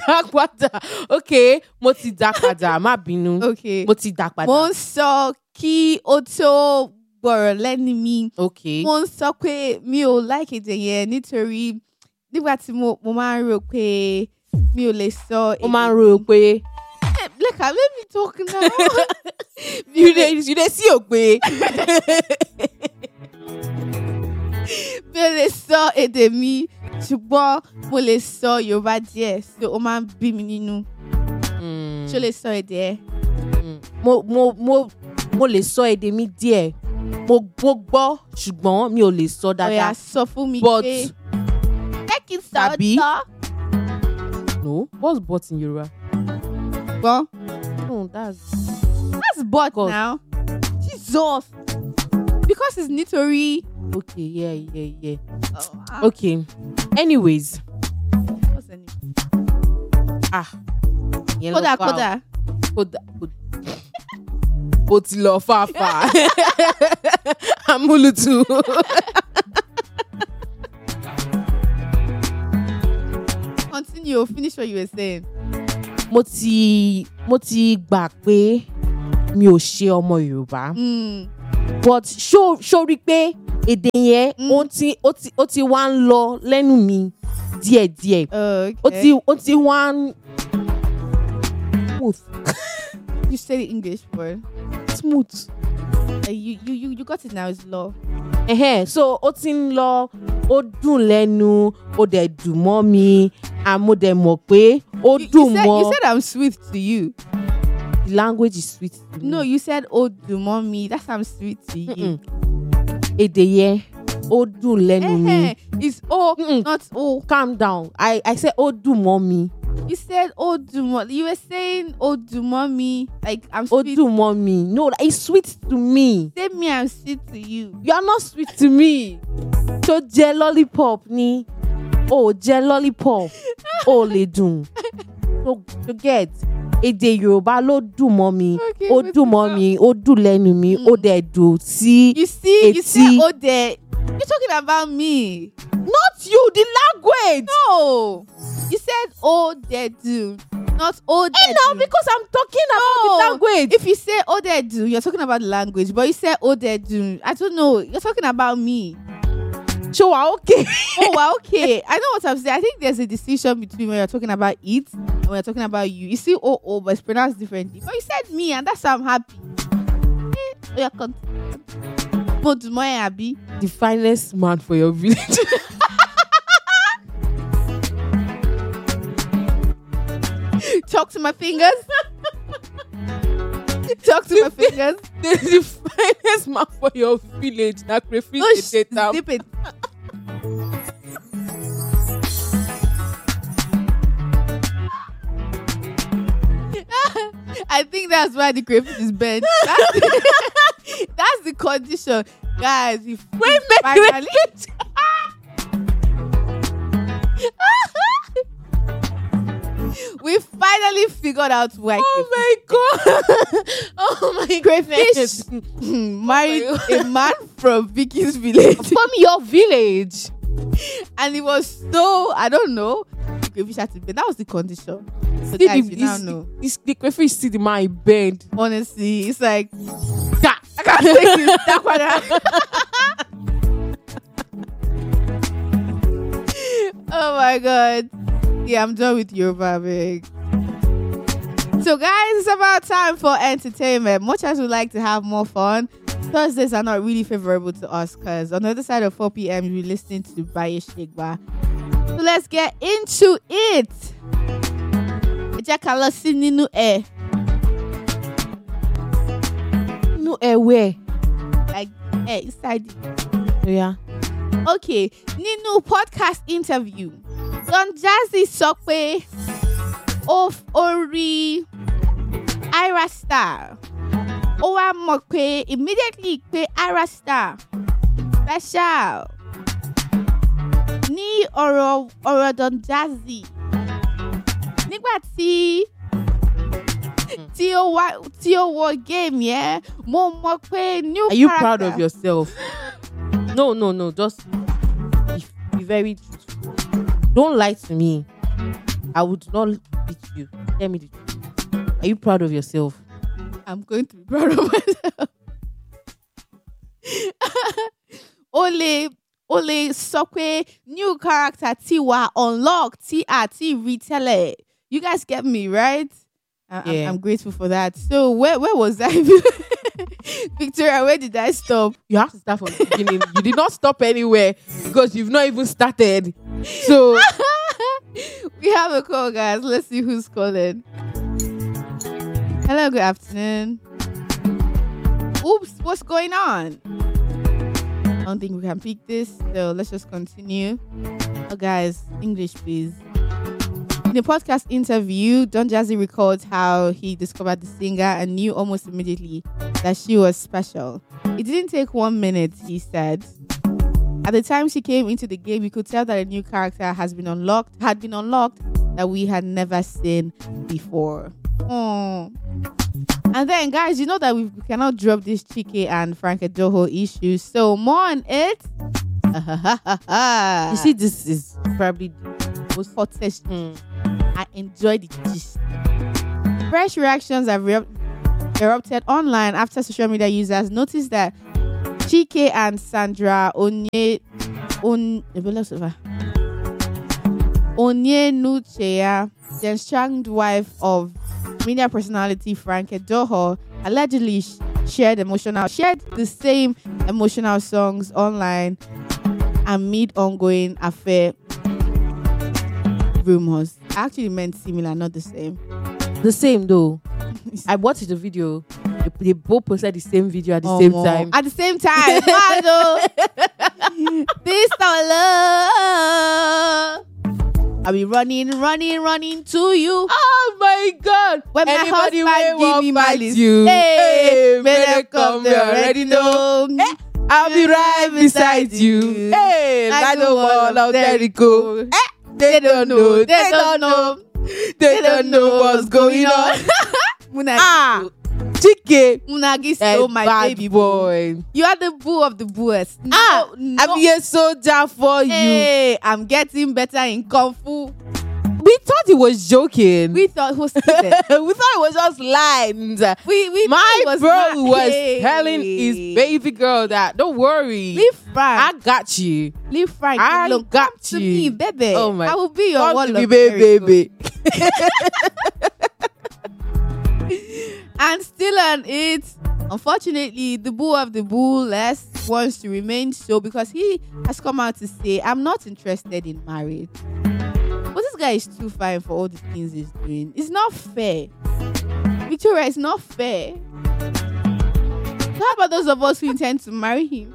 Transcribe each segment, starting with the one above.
dá padà. Okay, mo ti dá padà, má bínú. Okay. Mo ti dá padà. Mo ń sọ kí o tó gbọ̀rọ̀ lẹ́nu mi. Okay. Mo ń sọ pé mi ò like èdè yẹn nítorí nígbà tí mo máa ń rò pé mi ò lè sọ. Mo máa ń rò pé. Like, let me talk now. You dey see òpè. Mi ò lè sọ èdè mi, ṣùgbọ́n mo lè sọ Yorùbá díẹ̀, so ó máa ń bí mi nínú. Ṣé o lè sọ èdè ẹ? Mo lè sọ èdè mi díẹ̀. Mo gbọ́ ṣùgbọ́n mi ò lè sọ dáadáa. Ó yá sọ fún mi But pé jẹ́ kí n sọ tàbí? ọ́. No, what's but in Yoruba? Gbọ́n. No, that's But God. now. Jesus. Because it's nítorí. okay. Yeah. Oh, Okay. Anyways, what's the name? yẹn lọ fà o. Kódà. Ó ti lọ fàáfà. Amúlùtù. Continue. Finish what you were saying. Mo ti gbà pé mi ò ṣe ọmọ Yorùbá. But ṣó rí pé èdè yẹn ó ti wá ń lọ lẹ́nu mi díẹ̀díẹ̀. Okay. Ó ti wá ń smooth. You say the English word. Smooth. You got it now. It's law. So ó ti ń lọ, ó dùn lẹ́nu, ó dẹ̀ dùn mọ́ mi, àmọ́ dẹ̀ mọ̀ pé ó dùn mọ́. You said I'm sweet to you. The language is sweet to me. No, you said ó dùn mọ́ mi. That's I'm sweet to you. Èdè yẹn ó dùn lẹ́nu mi. It's not O. Calm down. I said ó dùn mọ́ mi. You said ó dùn mọ́. You were saying ó dùn mọ́ mi. Like I'm Ó sweet. dùn mọ́ mi. No, it's sweet to me. Say me I'm sweet to you. You are not sweet to me. Tó jẹ lollipop ni. Ó jẹ lollipop. Ó lè dùn. To get. Èdè Yorùbá ló dùn mọ́ mi. Okay, Ó dùn mọ́ mi. Ó dùn lẹ́nu mi. Ó dẹ̀ dùn sí You see, you said etí. ó dẹ̀. You're talking about me. Not you, the language. No. You said ó dẹ̀ do. Not ó dẹ̀ Hey, now do. because I'm talking about the language. If you say ó dẹ̀ do, you're talking about the language. But you said ó dẹ̀ do. I don't know. You're talking about me. So okay. Oh, well, okay. I know what I'm saying. I think there's a distinction between when you're talking about it and when you're talking about you. You see oh, but it's pronounced differently. But you said me, and that's why I'm happy. But my happy. The finest man for your village. Talk to my fingers. Talk to my fingers. The finest man for your village. Na crayfish Zip data. it. I think that's why the crayfish is bent. That's the condition, guys. If Wait, finally, we finally figured out why Oh my god. Oh my crayfish married a man from Vicky's village, From your village. and it was so I don't know. The crayfish had to bend. That was the condition. So See guys, you now know. the crayfish see the man bend. Honestly, it's like Yeah. I can't take it. That one. Oh my god. Yeah, I'm done with Yoruba, big. So guys, it's about time for entertainment. Much as we like to have more fun, Thursdays are not really favorable to us because on the other side of 4 p.m. you're listening to Baye Shegba. So let's get into it. Ejakalosi ninu e. No where? Like inside it. Yeah. Okay, nínú podcast interview, Don Jazzy sọ pé orí Ira Star. Ó wá mọ̀ pé immediately pé Ira Star special ní ọ̀rọ̀ Don Jazzy. Nígbà tí ó wọ game yẹn, mo mọ̀ pé new Are you character. proud of yourself? No. Just be very truthful. Don't lie to me. I would not with you? Tell me the truth. Are you proud of yourself? I'm going to be proud of myself. Ole Sokwe, new character Tiwa unlocked, TRT retailer. You guys get me, right? I'm grateful for that. So where was I? Victoria, where did I stop? You have to start from the beginning. You did not stop anywhere because you've not even started. So we have a call, guys. Let's see who's calling. Hello, good afternoon. Oops, what's going on? I don't think we can pick this, so let's just continue. Oh, guys, English, please. In the podcast interview, Don Jazzy recalled how he discovered the singer and knew almost immediately that she was special. It didn't take 1 minute, he said. At the time she came into the game, you could tell that a new character had been unlocked that we had never seen before. Oh. And then, guys, you know that we cannot drop this Chike and Frank Edoho issues. So more on it. You see, this is probably the most hottest. I enjoy the gist. Fresh reactions have erupted online after social media users noticed that Chike and Sandra Onyenuchea, the estranged wife of media personality Frank Edoho, allegedly shared the same emotional songs online amid ongoing affair rumors. I actually meant similar, not the same. The same though. I watched the video. They both posted the same video at the same time. At the same time. This our love. I'll be running to you. Oh my God! When anybody my husband give me my list, you, hey, better come, you already know. Hey, I'll be right beside you. Hey, I don't want out there to go. They don't know. They don't know what's going on. Chike, Munagi stole my baby boy. You are the boo of the booers. No. I'll be a soldier for you. Hey, I'm getting better in Kung Fu. We thought he was joking. We thought he was we thought it was just lines. My bro was telling his baby girl that don't worry. Leave Frank. I got you. Leave Frank. I got you. To me, baby. Oh my. I will be your one of baby. And still on it, unfortunately, the boo of the bulless wants to remain so because he has come out to say, I'm not interested in marriage. But this guy is too fine for all the things he's doing. It's not fair. Victoria, it's not fair. How about those of us who intend to marry him?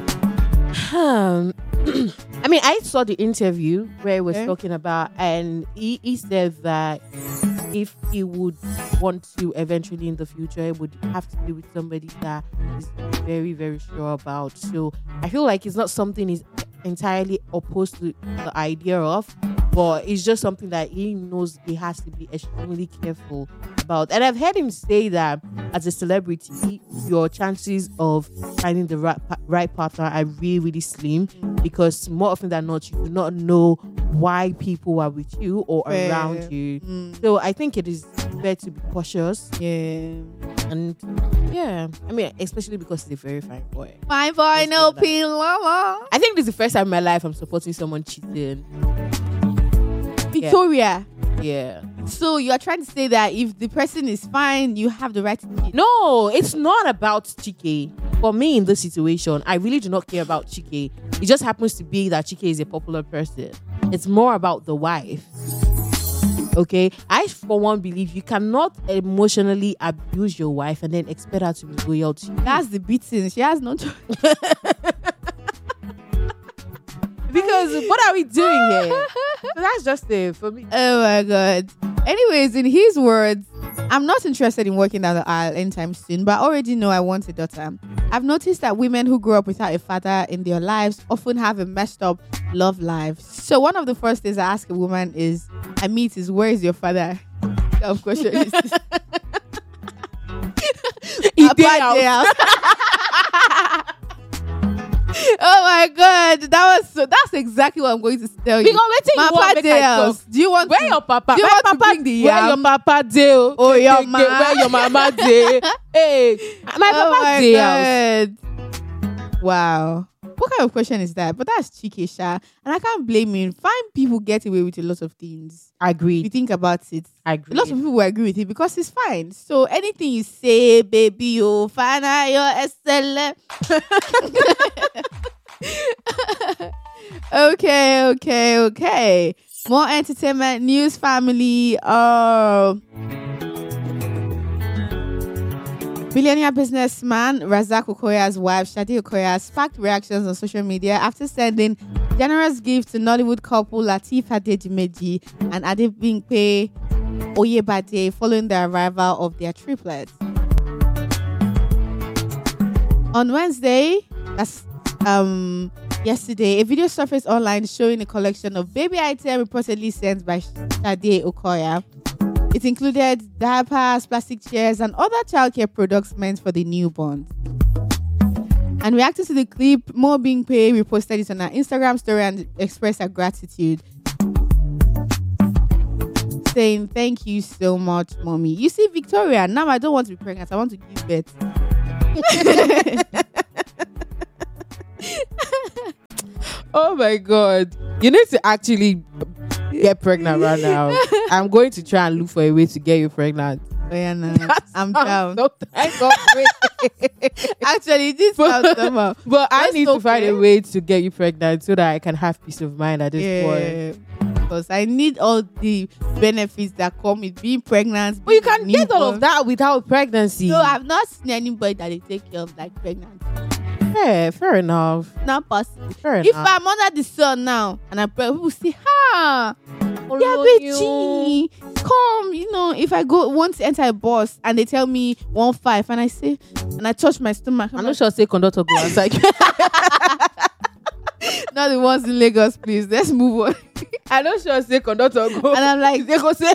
I mean, I saw the interview where he was talking about, and he said that if he would want to eventually in the future, it would have to be with somebody that is very, very sure about. So I feel like it's not something he's entirely opposed to the idea of, but it's just something that he knows he has to be extremely careful about. And I've heard him say that as a celebrity, your chances of finding the right partner are really, really slim because more often than not, you do not know why people are with you or around you. So I think it is fair to be cautious. Yeah. And yeah, I mean, especially because he's a very fine boy. Fine boy, no pillow. I think this is the first time in my life I'm supporting someone cheating. Victoria. Yeah. So you are trying to say that if the person is fine, you have the right to cheat? No, it's not about Chike. For me in this situation, I really do not care about Chike. It just happens to be that Chike is a popular person. It's more about the wife. Okay? I, for one, believe you cannot emotionally abuse your wife and then expect her to be loyal to you. That's the beating. She has no choice. Because what are we doing here? So that's just it for me. Oh my God. Anyways, in his words, I'm not interested in walking down the aisle anytime soon, but I already know I want a daughter. I've noticed that women who grow up without a father in their lives often have a messed up love life. So one of the first things I ask a woman is, where is your father? Of course, you're Oh my God, that's exactly what I'm going to tell you. Because waiting, you want Papa make I talk. Dales, do you want Where to? your papa? Do you Where want to papa? bring the Where yam? your papa deal? Oh, your ma. Where your mama deal? Hey, my Oh papa my deal. God. Wow. What kind of question is that? But that's cheeky, Sha. And I can't blame you. Fine people get away with a lot of things. If you Agreed. think about it. A Agreed. lot of people will agree with it because it's fine. So anything you say, baby, you find out your excellent. Okay. More entertainment news, family. Billionaire businessman Razak Okoya's wife, Shadi Okoya, sparked reactions on social media after sending generous gifts to Nollywood couple Lateef Adedimeji and Adebimpe Oyebade following the arrival of their triplets. On Wednesday, that's yesterday, a video surfaced online showing a collection of baby items reportedly sent by Shadi Okoya. It included diapers, plastic chairs, and other childcare products meant for the newborn. And reacting to the clip, Mo Bingpe reposted it on her Instagram story and expressed her gratitude, saying, "Thank you so much, mommy. You see, Victoria, now I don't want to be pregnant. I want to give birth." Oh my God. You need to actually get pregnant right now. I'm going to try and look for a way to get you pregnant. Oh, yeah, no, I'm down. So thank God. Actually, this sounds somehow. But I That's need to find okay. a way to get you pregnant so that I can have peace of mind at this point. Yeah, because I need all the benefits that come with being pregnant. But you can get all of that without pregnancy. So I've not seen anybody that they take care of like pregnant. Yeah, fair enough. Not possible. Fair If enough. I'm under the sun now and I pray, people say, "Ha, Oh, yeah, you. bitchy, come." You know, if I want to enter a bus and they tell me 1.5 and I say, and I touch my stomach, I'm not sure say conductor go and like not the ones in Lagos, please. Let's move on. I don't sure say conductor go. And I'm like, They go say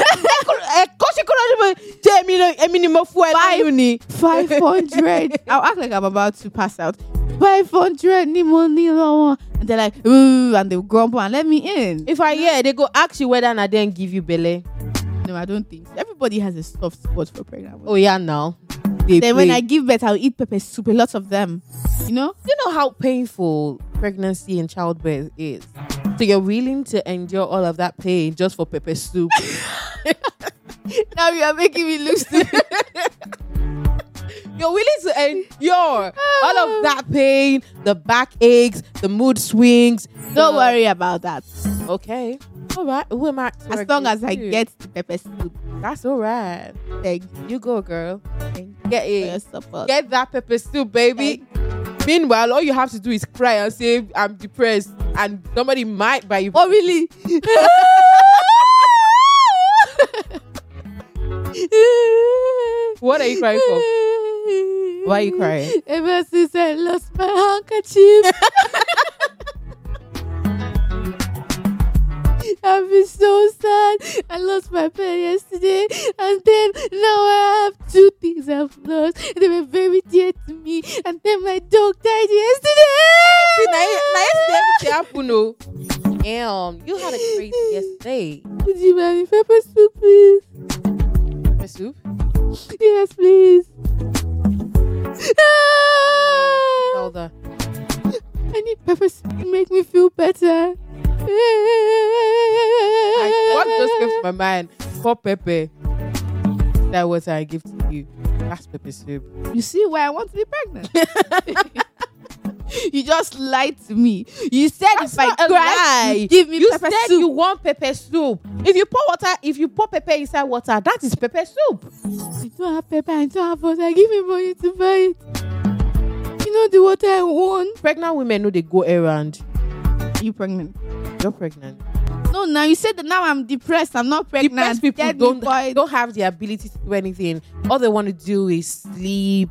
minimum fuel 500. I'll act like I'm about to pass out. 500 ni money law. And they're like, ooh, and they'll grumble and let me in. If I hear, they go ask you whether I didn't give you belly. No, I don't think so. Everybody has a soft spot for pregnant women. Oh yeah, now. Then when I give birth, I'll eat pepper soup, a lot of them. You know? You know how painful pregnancy and childbirth is. So you're willing to endure all of that pain just for pepper soup. Now you are making me look stupid. You're willing to endure all of that pain, the back aches, the mood swings. Don't worry about that. Okay. All right. Who am I? to As long argue as I with you? get the pepper soup. That's all right. Thank You go, girl. you Get for your it. support. Get that pepper soup, baby. Meanwhile, all you have to do is cry and say, I'm depressed. And somebody might buy you. Oh, really? What are you crying for? Why are you crying? Ever since I lost my handkerchief. I've been so sad. I lost my pen yesterday, and then now I have two things I've lost. They were very dear to me, and then my dog died yesterday. Now yesterday everything happened, no. Damn, you had a great yesterday. Would you buy me pepper soup, please? Pepper soup? Yes, please. Zelda. I need pepper soup to make me feel better. What just came to my mind? For pepper. That was I give to you. That's pepper soup. You see why I want to be pregnant? You just lied to me. You said That's if I not a cry, lie. you give me You pepper said soup. you want pepper soup. If you pour pepper inside water, that is pepper soup. I don't have pepper, I don't have water. Give me money to buy it. You know the water I want. Pregnant women know they go errand. Are you pregnant? You're pregnant. No, now you said that now I'm depressed. I'm not pregnant. Depressed people Get me don't quiet. have the ability to do anything. All they want to do is sleep,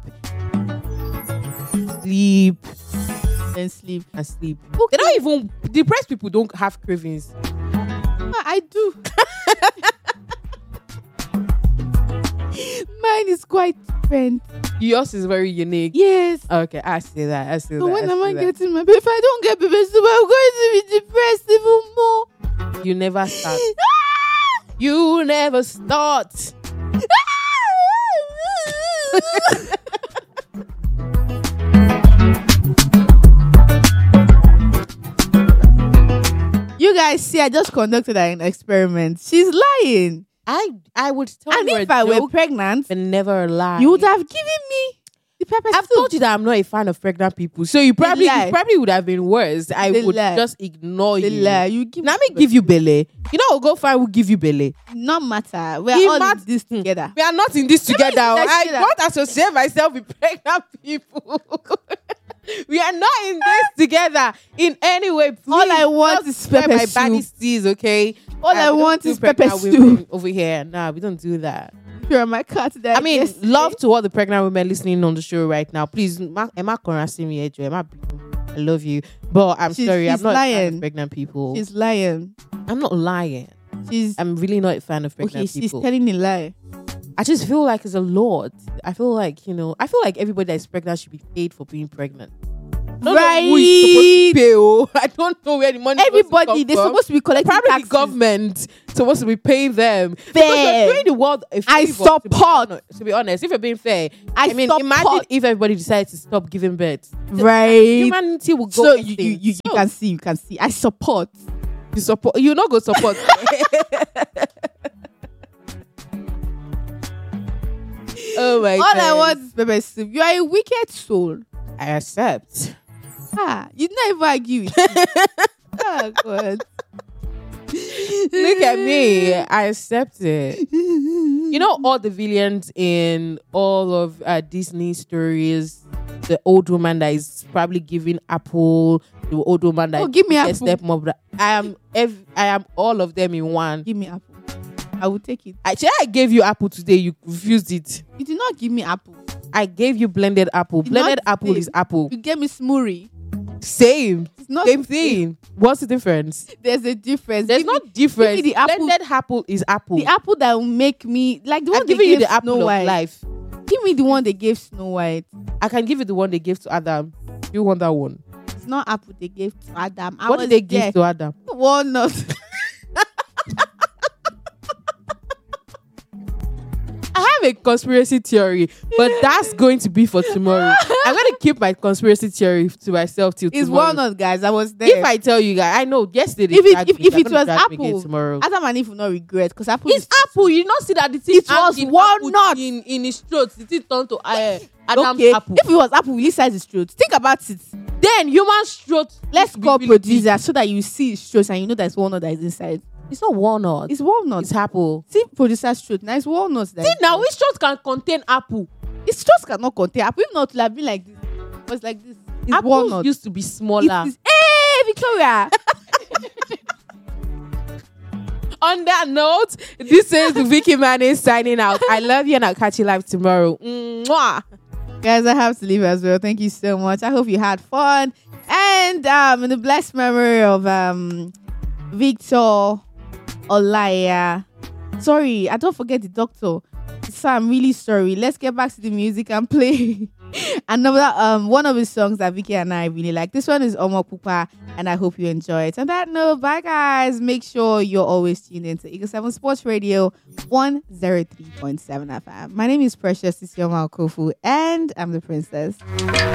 Then sleep. and sleep. Okay. They don't even. Depressed people don't have cravings. I do. Mine is quite different. Yours is very unique. Yes. Okay, I see that. I see So that. when I am see I that. getting my baby? If I don't get baby soup, I'm going to be depressed even more. You never start. You never start. You guys see, I just conducted an experiment. She's lying. I would tell And you if a I were joke, pregnant, but never lie. you would have given me the pepper I've soup. told you that I'm not a fan of pregnant people, so you probably would have been worse. I They would lie. just ignore The you. lie. You give Now me give you belly. You know, we'll go find who give you belly. no matter. We're It all in matters. this together. We are not in this together. in this I together. don't associate myself with pregnant people. We are not in this together in any way. Please, All I want don't is spread pepper my body soup. steez, okay? All I we don't want do is pepper pregnant women soup. over here. Nah, we don't do that. You're my cat there. I mean, love to all the pregnant women listening on the show right now. Please, Emma Konrasi me, Emma, I love you, but I'm sorry, I'm she's not a fan lying. of pregnant people. She's lying. I'm not lying. I'm really not a fan of pregnant She's people. telling a lie. I just feel like it's a lot. I feel like everybody that is pregnant should be paid for being pregnant. I don't know who is supposed to pay. Oh. I don't know where the money. Everybody, they're supposed to be collecting Probably taxes. the government supposed to be paying them. Fair. Because you're doing the world a I favor, support. To be honest, if you're being fair, I mean, support. imagine if everybody decides to stop giving birth. Right. Humanity will go. So extinct. you can see. I support. You support. You not go support. Oh my god! All I want is pepper soup. You are a wicked soul. I accept. You never argue with me. Oh God. Look at me. I accept it. You know all the villains in all of Disney stories. The old woman that is probably giving apple. The old woman that give me is apple. stepmother. I am all of them in one. Give me apple. I will take it. Actually, I gave you apple today. You refused it. You did not give me apple. I gave you blended apple. Did Blended not apple say- is apple. You gave me smoothie. Same. It's not Same the same. thing. What's the difference? There's a difference. There's Give me- no difference. give me the apple- Blended apple is apple. the apple that will make me like the one I'm they giving you gave the apple Snow of White. life. Give me the one they gave Snow White. I can give you the one they gave to Adam. You want that one? It's not apple they gave to Adam. What did they give to Adam? Walnut. I have a conspiracy theory, but that's going to be for tomorrow. I'm going to keep my conspiracy theory to myself till It's tomorrow. walnut, guys. I was there. If I tell you guys, I know yesterday. if dragged me, it they're gonna was drag me again apple, tomorrow. Adam and Eve will not regret because apple It's is apple. You not see that the thing It was hanging walnut. apple in his throat. The thing turned to Adam's okay. apple. If it was apple, will you size his throat? Think about it. Then human throat. Let's used to be call really big. producer so that you see his throat and you know there's walnut that is inside. It's not walnut. It's walnut. It's apple. See producer's throat. Now it's walnut. See now, which throat can contain apple? His throat cannot contain apple. If not, it would have been like this. It was like this. It's Apples walnut. used to be smaller. It is, hey, Victoria. On that note, this is Vicky Manning signing out. I love you and I'll catch you live tomorrow. Mwah. Guys, I have to leave as well. Thank you so much. I hope you had fun. And in the blessed memory of Victor Olaya. Sorry, I don't forget the doctor. So I'm really sorry. Let's get back to the music and play another one of his songs that Vicky and I really like. This one is Omo Pupa, and I hope you enjoy it. On that note, bye guys. Make sure you're always tuned into Eagle 7 Sports Radio 103.7 FM. My name is Precious Isioma Okofu, and I'm the princess.